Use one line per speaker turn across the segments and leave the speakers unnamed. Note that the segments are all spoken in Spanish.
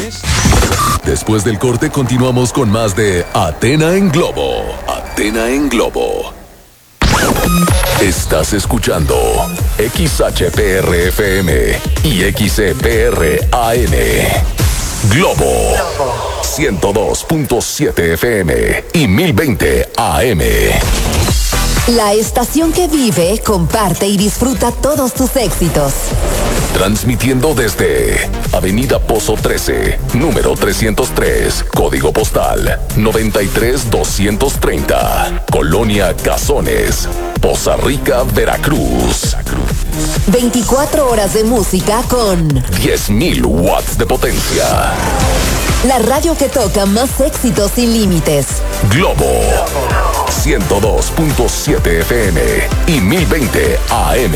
canciones.
Después del corte continuamos con más de Athena en Globo. Athena en Globo. Estás escuchando XHPR-FM y XCPR-AM. Globo 102.7 FM y 1020 AM.
La estación que vive, comparte y disfruta todos tus éxitos.
Transmitiendo desde Avenida Pozo 13, número 303, código postal 93230, Colonia Cazones, Poza Rica, Veracruz.
24 horas de música con
10.000 watts de potencia.
La radio que toca más éxitos sin límites.
Globo 102.7 FM y 1020 AM.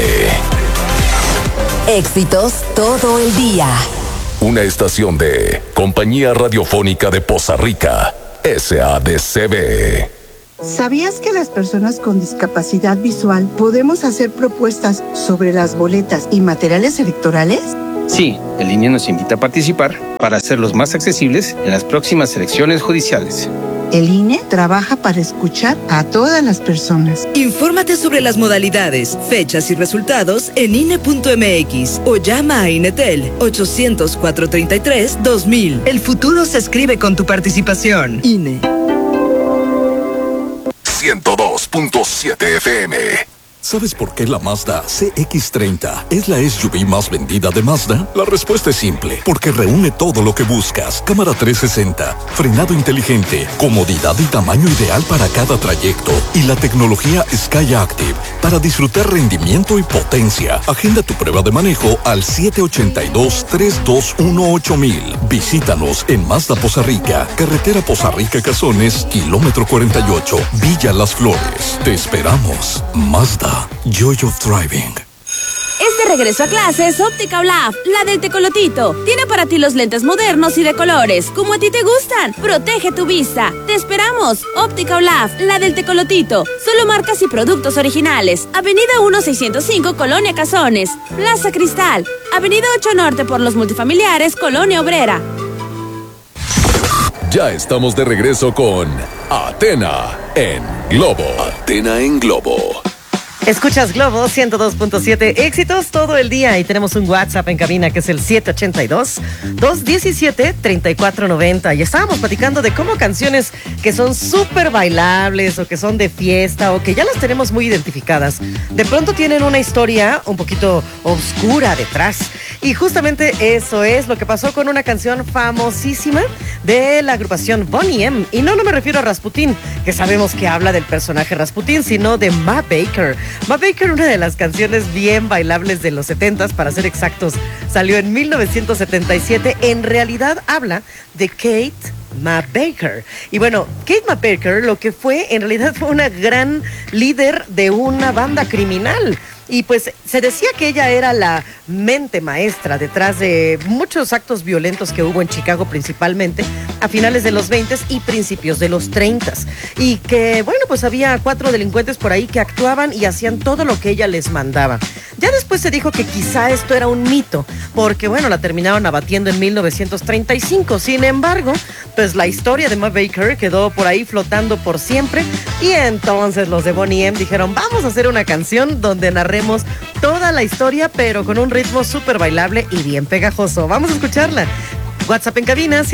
Éxitos todo el día.
Una estación de Compañía Radiofónica de Poza Rica, SADCB.
¿Sabías que las personas con discapacidad visual podemos hacer propuestas sobre las boletas y materiales electorales?
Sí, el INE nos invita a participar para hacerlos más accesibles en las próximas elecciones judiciales.
El INE trabaja para escuchar a todas las personas.
Infórmate sobre las modalidades, fechas y resultados en INE.mx o llama a INETEL 800-433-2000. El futuro se escribe con tu participación. INE.
102.7 FM.
¿Sabes por qué la Mazda CX-30 es la SUV más vendida de Mazda? La respuesta es simple, porque reúne todo lo que buscas. Cámara 360, frenado inteligente, comodidad y tamaño ideal para cada trayecto y la tecnología Sky Active para disfrutar rendimiento y potencia. Agenda tu prueba de manejo al 782-321-8000. Visítanos en Mazda Poza Rica, carretera Poza Rica Cazones, kilómetro 48, Villa Las Flores. Te esperamos. Mazda. Joy of Driving.
Este regreso a clases, Óptica Olaf, la del tecolotito. Tiene para ti los lentes modernos y de colores, como a ti te gustan. Protege tu vista. Te esperamos. Óptica Olaf, la del tecolotito. Solo marcas y productos originales. Avenida 1605, Colonia Cazones. Plaza Cristal. Avenida 8 Norte por los multifamiliares, Colonia Obrera.
Ya estamos de regreso con Athena en Globo. Athena en Globo.
Escuchas Globo 102.7, éxitos todo el día, y tenemos un WhatsApp en cabina que es el 782-217-3490, y estábamos platicando de cómo canciones que son súper bailables o que son de fiesta o que ya las tenemos muy identificadas, de pronto tienen una historia un poquito oscura detrás, y justamente eso es lo que pasó con una canción famosísima de la agrupación Boney M, y no me refiero a Rasputin, que sabemos que habla del personaje Rasputin, sino de Ma Baker. Ma Baker, una de las canciones bien bailables de los 70s, para ser exactos, salió en 1977. En realidad habla de Kate Ma Baker. Y bueno, Kate Ma Baker lo que fue, en realidad fue una gran líder de una banda criminal. Y pues se decía que ella era la mente maestra detrás de muchos actos violentos que hubo en Chicago, principalmente a finales de los 20s y principios de los 30s. Y que, bueno, pues había 4 delincuentes por ahí que actuaban y hacían todo lo que ella les mandaba. Ya después se dijo que quizá esto era un mito, porque, bueno, la terminaron abatiendo en 1935. Sin embargo, pues la historia de Ma Baker quedó por ahí flotando por siempre. Y entonces los de Boney M dijeron, vamos a hacer una canción donde narremos toda la historia, pero con un ritmo súper bailable y bien pegajoso. Vamos a escucharla. WhatsApp en cabina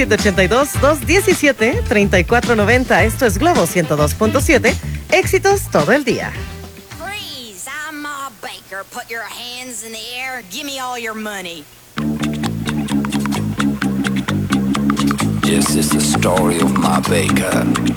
782-217-3490. Esto es Globo 102.7. Éxitos todo el día.
Freeze, I'm Ma Baker. Put your hands in the air. Give me all your money.
This is the story of Ma Baker.